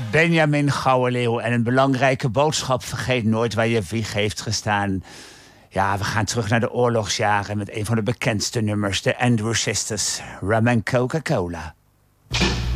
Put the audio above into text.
Benjamin Gouwenleeuw en een belangrijke boodschap. Vergeet nooit waar je wieg heeft gestaan. Ja, we gaan terug naar de oorlogsjaren met een van de bekendste nummers, de Andrew Sisters, Rum and Coca-Cola.